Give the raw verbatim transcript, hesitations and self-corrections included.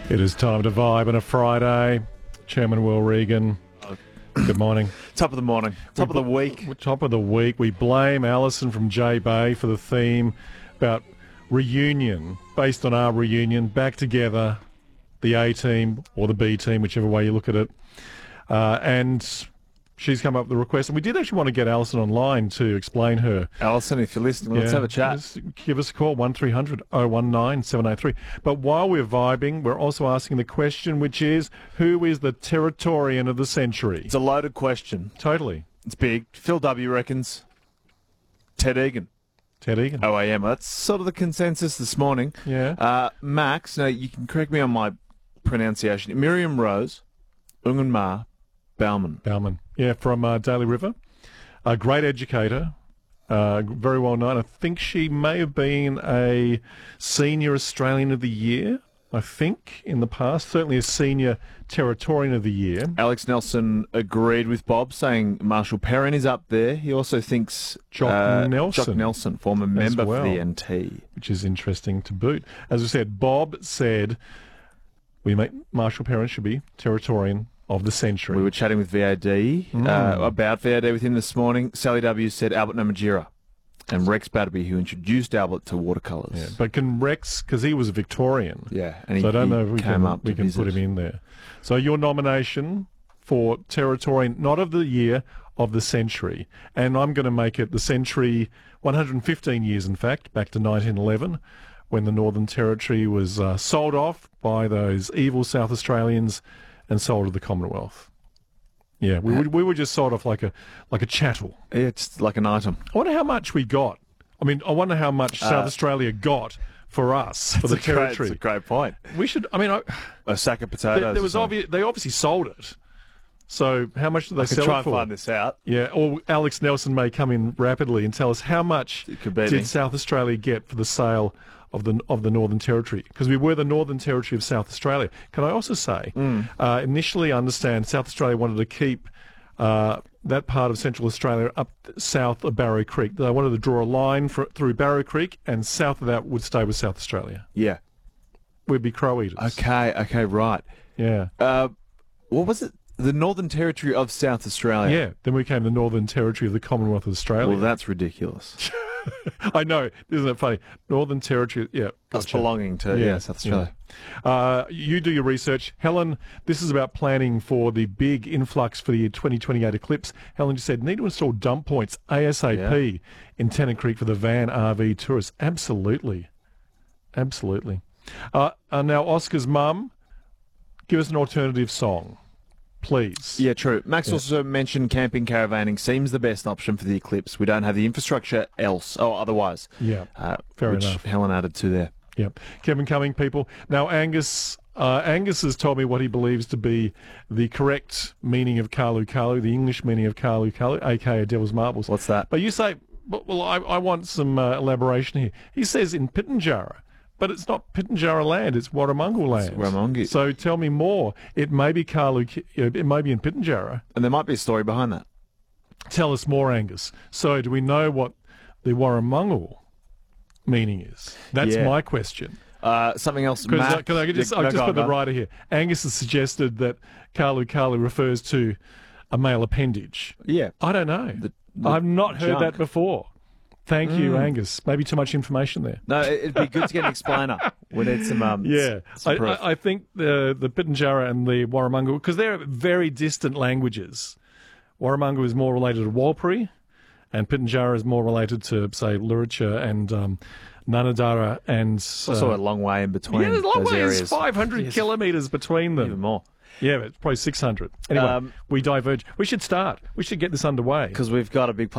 It is time to vibe on a Friday. Chairman Will Regan, good morning. Top of the morning. Top We of the bl- week. Top of the week. We blame Alison from J Bay for the theme about reunion, based on our reunion, back together, the A team or the B team, whichever way you look at it. Uh, and she's come up with a request. And we did actually want to get Alison online to explain her. Alison, if you're listening, let's Yeah, have a chat. just give us a call, one three hundred oh one nine seven eight three. But while we're vibing, we're also asking the question, which is, who is the Territorian of the century? It's a loaded question. Totally. It's big. Phil W. reckons Ted Egan. Ted Egan. O A M. That's sort of the consensus this morning. Yeah. Uh, Max, now you can correct me on my pronunciation. Miriam Rose, Ungenma Bauman. Bauman. Yeah, from uh, Daly River. A great educator. Uh, very well known. I think she may have been a Senior Australian of the Year, I think, in the past. Certainly a Senior Territorian of the Year. Alex Nelson agreed with Bob, saying Marshall Perrin is up there. He also thinks Jock uh, Nelson. Jock Nelson, former member well. for the N T. Which is interesting to boot. As we said, Bob said we make Marshall Perrin should be Territorian of the century. We were chatting with V A D Mm. uh, about V A D with him this morning. Sally W said Albert Namatjira and Rex Batterby, who introduced Albert to watercolours. Yeah, but can Rex, because he was a Victorian, Yeah, and he, so I don't he know if we came can, up we to can visit. put him in there. So your nomination for Territorian, not of the year, of the century. And I'm going to make it the century, one hundred fifteen years in fact, back to nineteen eleven, when the Northern Territory was uh, sold off by those evil South Australians and sold to the Commonwealth. Yeah, we, we, we were just sold off like a like a chattel. It's like an item. I wonder how much we got. I mean, I wonder how much South Uh, Australia got for us, for the It's a great- territory. It's a great point. We should, I mean, I, A sack of potatoes. there, there was or something. obvious, they obviously sold it. So how much did they I could sell try it and for? find this out. Yeah, or Alex Nelson may come in rapidly and tell us how much It could be did me. South Australia get for the sale of the of the Northern Territory? Because we were the Northern Territory of South Australia. Can I also say, Mm. uh, initially I understand South Australia wanted to keep uh, that part of Central Australia up south of Barrow Creek. They wanted to draw a line for, through Barrow Creek, and south of that would stay with South Australia. Yeah. We'd be crow eaters. Okay, okay, right. Yeah. Uh, what was it? The Northern Territory of South Australia. Yeah. Then we became the Northern Territory of the Commonwealth of Australia. Well, that's ridiculous. I know, isn't it funny? Northern Territory, yeah. That's Gotcha. belonging to yeah, South Australia. Yeah. Uh, you do your research. Helen, this is about planning for the big influx for the twenty twenty-eight eclipse. Helen just said, need to install dump points ASAP in Tennant Creek for the van R V tourists. Absolutely. Absolutely. Uh, uh, now, Oscar's mum, give us an alternative song, please. Yeah, true. Max Yeah. also mentioned camping caravaning seems the best option for the eclipse. We don't have the infrastructure else, or otherwise. Yeah, Uh, fair which enough. Helen added to there. Yep. Kevin Cumming, people. Now, Angus uh, Angus has told me what he believes to be the correct meaning of Kalu Kalu, the English meaning of Kalu Kalu, a k a. Devil's Marbles. What's that? But you say, well, well I, I want some uh, elaboration here. He says in Pitjantjatjara, but it's not Pitjantjatjara land, it's Warramungal land. Warramungi. So tell me more. It may be Kalu, it may be in Pitjantjatjara. And there might be a story behind that. Tell us more, Angus. So do we know what the Warramungal meaning is? That's Yeah. my question. Uh, something else. Because Mac- I could just, Yeah, I've no, just go put on, the go on. writer here. Angus has suggested that Kalu Kalu refers to a male appendage. Yeah. I don't know. The- the I've not heard junk. that before. Thank you, Angus. Maybe too much information there. No, it- it'd be good to get an explainer. We need some. Um, Yeah, s- some I, proof. I, I think the the Pitjantjatjara and the Warramungal, because they're very distant languages. Warramungal is more related to Warlpiri, and Pitjantjatjara is more related to, say, Luritja and um, Nunadara and... It's also uh, a long way in between yeah, there's a long those way. areas. There's five hundred Yes. kilometres between them. Even more. Yeah, but it's probably six hundred. Anyway, Um, we diverge. We should start. We should get this underway. Because we've got a big